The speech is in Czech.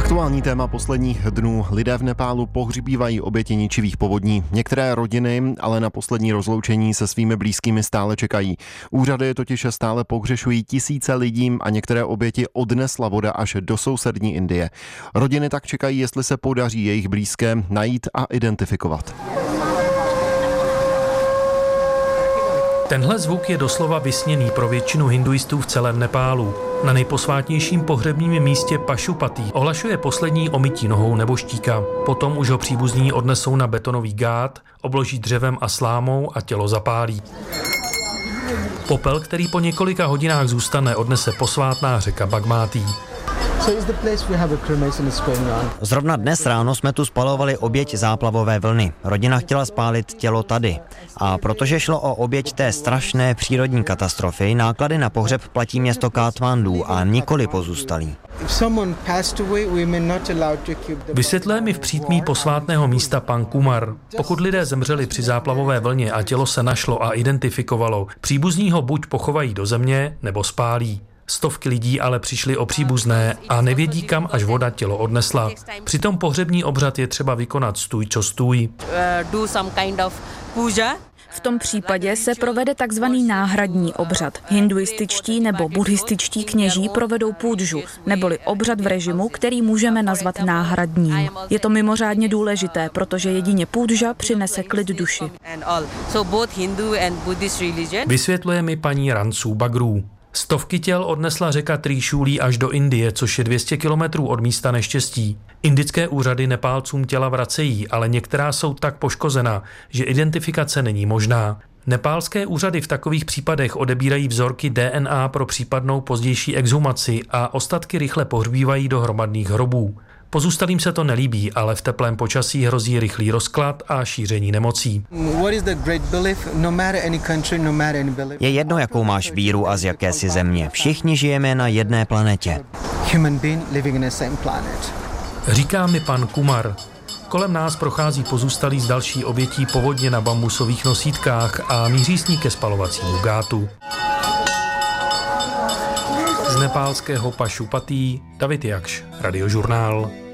Aktuální téma posledních dnů. Lidé v Nepálu pohřbívají oběti ničivých povodní. Některé rodiny ale na poslední rozloučení se svými blízkými stále čekají. Úřady totiž stále pohřešují tisíce lidí a některé oběti odnesla voda až do sousední Indie. Rodiny tak čekají, jestli se podaří jejich blízké najít a identifikovat. Tenhle zvuk je doslova vysněný pro většinu hinduistů v celém Nepálu. Na nejposvátnějším pohřebním místě Pašupatí ohlašuje poslední omytí nohou nebožtíka. Potom už ho příbuzní odnesou na betonový gát, obloží dřevem a slámou a tělo zapálí. Popel, který po několika hodinách zůstane, odnese posvátná řeka Bagmati. Zrovna dnes ráno jsme tu spalovali oběť záplavové vlny. Rodina chtěla spálit tělo tady. A protože šlo o oběť té strašné přírodní katastrofy, náklady na pohřeb platí město Katmandu a nikoli pozůstalí. Vysvětluje mi v přítmí posvátného místa pan Kumar. Pokud lidé zemřeli při záplavové vlně a tělo se našlo a identifikovalo, příbuzní ho buď pochovají do země, nebo spálí. Stovky lidí ale přišli o příbuzné a nevědí, kam až voda tělo odnesla. Přitom pohřební obřad je třeba vykonat stůj čo stůj. V tom případě se provede takzvaný náhradní obřad. Hinduističtí nebo buddhističtí kněží provedou půdžu, neboli obřad v režimu, který můžeme nazvat náhradním. Je to mimořádně důležité, protože jedině půdža přinese klid duši. Vysvětluje mi paní Ransu Bagru. Stovky těl odnesla řeka Trishuli až do Indie, což je 200 kilometrů od místa neštěstí. Indické úřady Nepálcům těla vracejí, ale některá jsou tak poškozena, že identifikace není možná. Nepálské úřady v takových případech odebírají vzorky DNA pro případnou pozdější exhumaci a ostatky rychle pohřbívají do hromadných hrobů. Pozůstalým se to nelíbí, ale v teplém počasí hrozí rychlý rozklad a šíření nemocí. Je jedno, jakou máš víru a z jaké si země. Všichni žijeme na jedné planetě. Říká mi pan Kumar. Kolem nás prochází pozůstalí z další obětí povodně na bambusových nosítkách a míří s ní ke spalovacímu gátu. Z nepálského Pašupatí David Jakš, Radiožurnál.